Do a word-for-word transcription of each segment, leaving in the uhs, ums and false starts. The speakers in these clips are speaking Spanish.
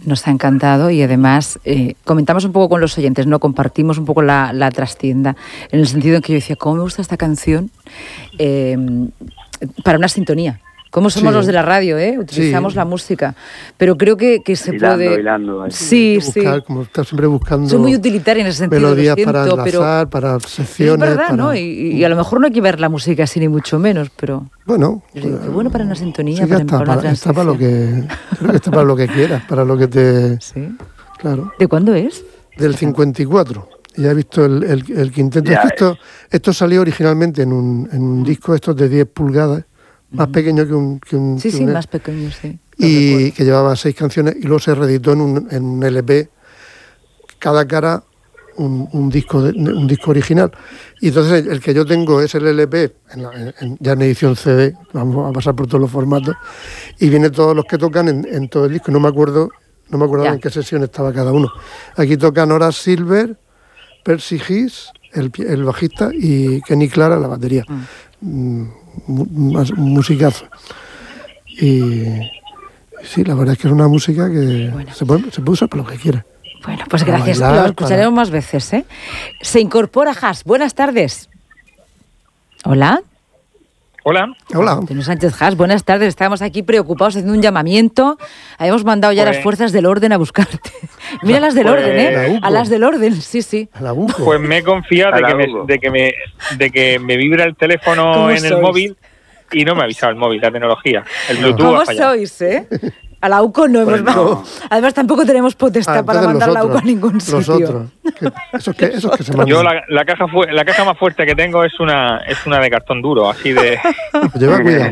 nos ha encantado y además eh, comentamos un poco con los oyentes, no compartimos un poco la, la trastienda, en el sentido en que yo decía, ¿cómo me gusta esta canción eh, para una sintonía? ¿Cómo somos sí. los de la radio, eh? Utilizamos sí. la música. Pero creo que, que se hilando, puede... Hilando, sí, buscar, sí. Como estar siempre buscando... Soy muy utilitaria en ese sentido. Melodías siento, para enlazar, pero para secciones... Es verdad, para... ¿no? Y, y a lo mejor no hay que ver la música así ni mucho menos, pero... Bueno... Digo, qué bueno para una sintonía, sí, para, está, para una para, está para lo que... Creo que está para lo que quieras, para lo que te... Sí. Claro. ¿De cuándo es? Del cincuenta y cuatro. Ya he visto el, el, el quinteto. Es que esto, esto salió originalmente en un, en un disco estos de diez pulgadas, más pequeño que un... Que un sí, que sí, un, más pequeño, sí. Y recuerdo. Que llevaba seis canciones y luego se reeditó en un, en un L P, cada cara un, un, disco de, un disco original. Y entonces el, el que yo tengo es el L P, en la, en, ya en edición C D, vamos a pasar por todos los formatos, y vienen todos los que tocan en, en todo el disco. No me acuerdo, no me acuerdo en qué sesión estaba cada uno. Aquí tocan Nora Silver, Percy Hiss, el, el bajista, y Kenny Clara, la batería. Mm. Un musicazo. Y sí, la verdad es que es una música que bueno. se, puede, se puede usar para lo que quiera. Bueno, pues gracias, bailar, lo escucharemos para... más veces, ¿eh? Se incorpora Has, buenas tardes. Hola. Hola. Hola. Antonio Sánchez Has, buenas tardes. Estábamos aquí preocupados haciendo un llamamiento. Habíamos mandado ya pues... las fuerzas del orden a buscarte. Mira las del pues... orden, ¿eh? A las del orden, sí, sí. A la U C O. Pues me he confiado de que me, de, que me, de que me vibra el teléfono en sois? el móvil y no me ha avisado el móvil, la tecnología. El Bluetooth ¿Cómo ha fallado. sois, eh? A la U C O no pues hemos no. Además tampoco tenemos potestad ah, para mandar la U C O a ningún sitio. Los otros. Esos que, esos que se mandan. Yo la, la caja fu- la caja más fuerte que tengo es una es una de cartón duro, así de. Lleva cuidado.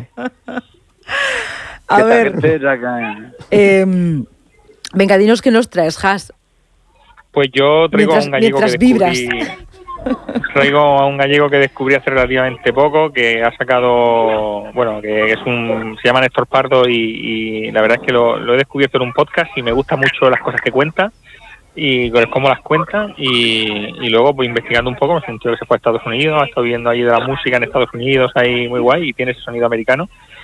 A ver. Eh, venga, dinos qué nos traes, Has. Pues yo traigo mientras, a un gallego que descubrí. Traigo a un gallego que descubrí hace relativamente poco, que ha sacado, bueno, que es un, se llama Néstor Pardo y, y la verdad es que lo, lo he descubierto en un podcast y me gustan mucho las cosas que cuenta y cómo las cuenta y, y luego pues investigando un poco me sentí que se fue a Estados Unidos, ha estado viendo ahí de la música en Estados Unidos, ahí muy guay y tiene ese sonido americano